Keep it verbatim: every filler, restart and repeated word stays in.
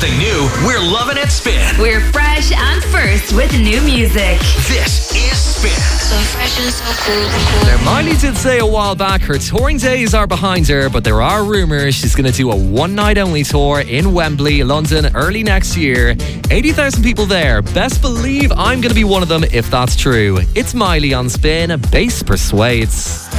something new, we're loving it Spin. We're fresh and first with new music. This is Spin. So fresh and so cool. Now, Miley did say a while back her touring days are behind her, but there are rumours she's going to do a one-night only tour in Wembley, London, early next year. eighty thousand people there. Best believe I'm going to be one of them if that's true. It's Miley on Spin. Bass persuades.